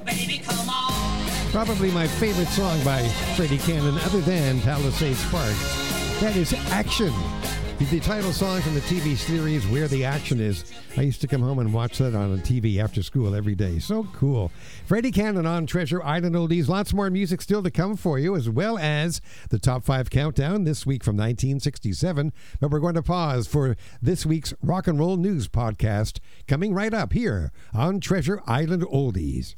baby, come on. Probably my favorite song by Freddie Cannon other than Palisade Sparks. That is Action. The title song from the TV series Where the Action Is. I used to come home and watch that on TV after school every day. So cool. Freddie Cannon on Treasure Island Oldies. Lots more music still to come for you, as well as the Top 5 Countdown this week from 1967. But we're going to pause for this week's Rock and Roll News podcast, coming right up here on Treasure Island Oldies.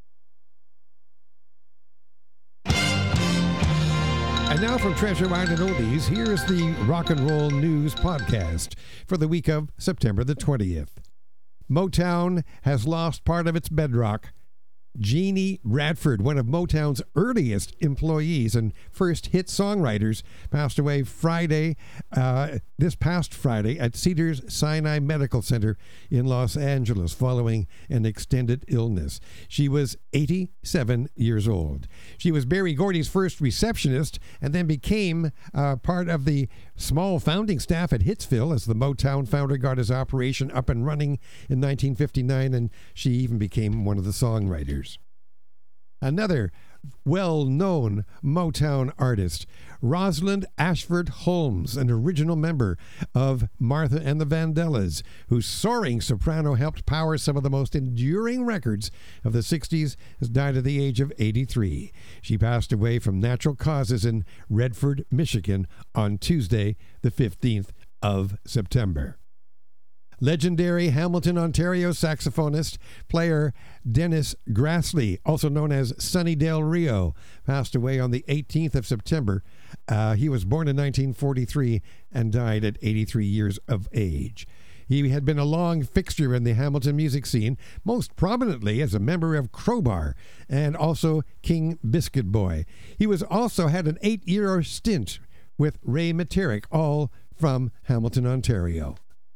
And now from Treasure Island Oldies, here's the Rock and Roll News podcast for the week of September the 20th. Motown has lost part of its bedrock. Jeannie Radford, one of Motown's earliest employees and first hit songwriters, passed away this past Friday at Cedars Sinai Medical Center in Los Angeles following an extended illness. She was 87 years old. She was Berry Gordy's first receptionist and then became part of the small founding staff at Hitsville as the Motown founder got his operation up and running in 1959, and she even became one of the songwriters. Another well-known Motown artist, Rosalind Ashford Holmes, an original member of Martha and the Vandellas, whose soaring soprano helped power some of the most enduring records of the 60s, has died at the age of 83. She passed away from natural causes in Redford, Michigan on Tuesday, the 15th of September. Legendary Hamilton, Ontario saxophonist, player Dennis Grassley, also known as Sonny Del Rio, passed away on the 18th of September. He was born in 1943 and died at 83 years of age. He had been a long fixture in the Hamilton music scene, most prominently as a member of Crowbar and also King Biscuit Boy. He was also had an 8-year stint with Ray Materik, all from Hamilton, Ontario.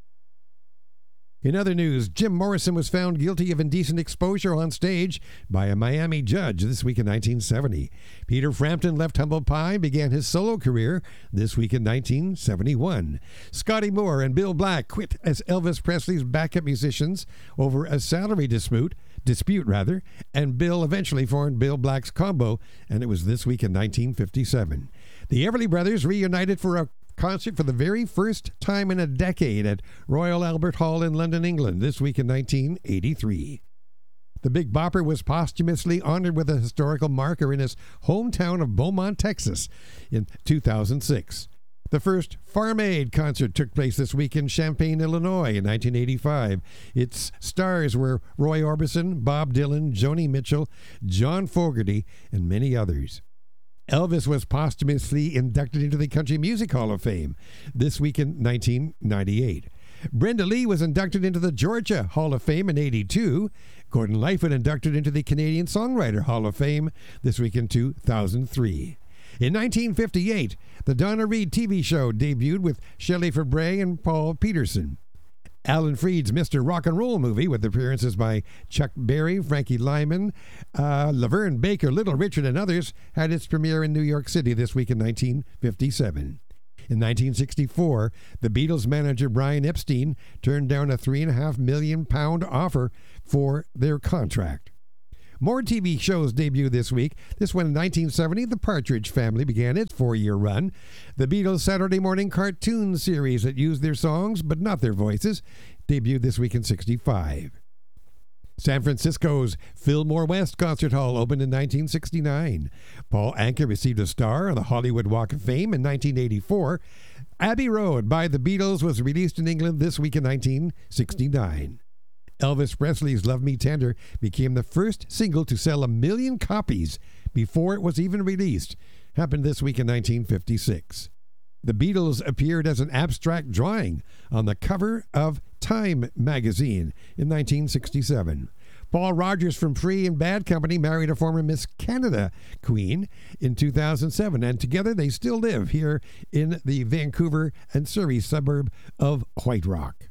In other news, Jim Morrison was found guilty of indecent exposure on stage by a Miami judge this week in 1970. Peter Frampton left Humble Pie and began his solo career this week in 1971. Scotty Moore and Bill Black quit as Elvis Presley's backup musicians over a salary dispute, and Bill eventually formed Bill Black's Combo, and it was this week in 1957. The Everly Brothers reunited for a concert for the very first time in a decade at Royal Albert Hall in London, England, this week in 1983. The Big Bopper was posthumously honored with a historical marker in his hometown of Beaumont, Texas, in 2006. The first Farm Aid concert took place this week in Champaign, Illinois in 1985. Its stars were Roy Orbison, Bob Dylan, Joni Mitchell, John Fogerty, and many others. Elvis was posthumously inducted into the Country Music Hall of Fame this week in 1998. Brenda Lee was inducted into the Georgia Hall of Fame in 1982. Gordon Lightfoot inducted into the Canadian Songwriter Hall of Fame this week in 2003. In 1958, the Donna Reed TV show debuted with Shelley Fabre and Paul Peterson. Alan Freed's Mr. Rock and Roll movie, with appearances by Chuck Berry, Frankie Lyman, Laverne Baker, Little Richard, and others, had its premiere in New York City this week in 1957. In 1964, the Beatles' manager Brian Epstein turned down a £3.5 million offer for their contract. More TV shows debut this week. This one in 1970, The Partridge Family began its 4-year run. The Beatles' Saturday morning cartoon series that used their songs but not their voices debuted this week in 65. San Francisco's Fillmore West Concert Hall opened in 1969. Paul Anka received a star on the Hollywood Walk of Fame in 1984. Abbey Road by the Beatles was released in England this week in 1969. Elvis Presley's Love Me Tender became the first single to sell 1 million copies before it was even released. Happened this week in 1956. The Beatles appeared as an abstract drawing on the cover of Time magazine in 1967. Paul Rogers from Free and Bad Company married a former Miss Canada queen in 2007, and together they still live here in the Vancouver and Surrey suburb of White Rock.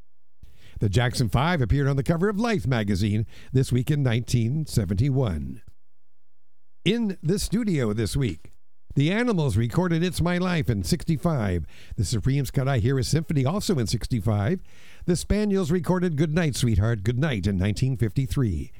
The Jackson 5 appeared on the cover of Life magazine this week in 1971. In the studio this week, The Animals recorded It's My Life in 65. The Supremes cut I Hear a Symphony also in 65. The Spaniels recorded Good Night, Sweetheart, Good Night in 1953.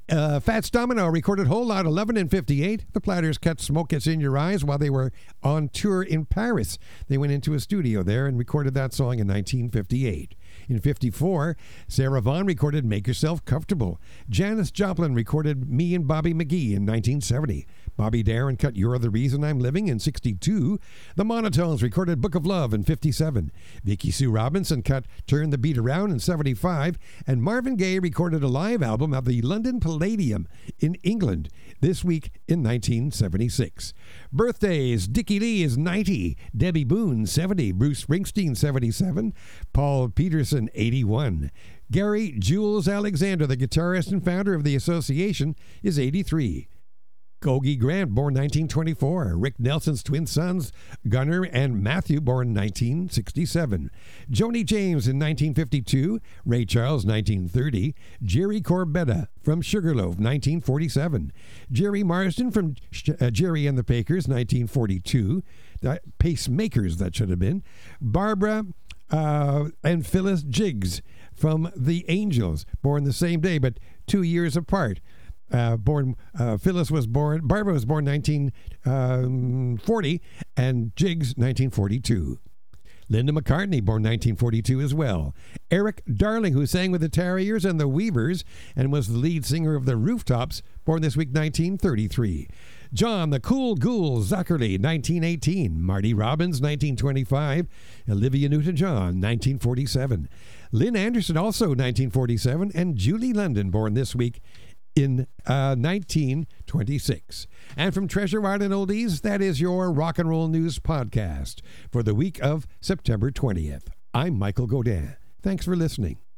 Fats Domino recorded Whole Lot 11 in 58. The Platters cut Smoke Gets in Your Eyes while they were on tour in Paris. They went into a studio there and recorded that song in 1958. In 54, Sarah Vaughan recorded Make Yourself Comfortable. Janis Joplin recorded Me and Bobby McGee in 1970. Bobby Darin cut You're the Reason I'm Living in 62. The Monotones recorded Book of Love in 57. Vicky Sue Robinson cut Turn the Beat Around in 75. And Marvin Gaye recorded a live album at the London Palladium in England this week in 1976. Birthdays: Dickie Lee is 90. Debbie Boone, 70. Bruce Springsteen, 77. Paul Peterson, 81. Gary Jules Alexander, the guitarist and founder of the association, is 83. Gogi Grant, born 1924. Rick Nelson's twin sons, Gunnar and Matthew, born 1967. Joni James in 1952. Ray Charles, 1930. Jerry Corbetta from Sugarloaf, 1947. Jerry Marsden from Jerry and the Pacemakers, 1942. Pacemakers, that should have been. Barbara and Phyllis Jiggs from The Angels, born the same day but 2 years apart. Phyllis was born, Barbara was born 1940, and Jiggs 1942. Linda McCartney, born 1942 as well. Eric Darling, who sang with the Terriers and the Weavers and was the lead singer of the Rooftops, born this week 1933. John the Cool Ghoul Zuckerly, 1918. Marty Robbins, 1925. Olivia Newton-John, 1947. Lynn Anderson, also 1947. And Julie London, born this week in 1926. And from Treasure Wild and Oldies, that is your Rock and Roll News podcast for the week of September 20th. I'm Michael Godin. Thanks for listening.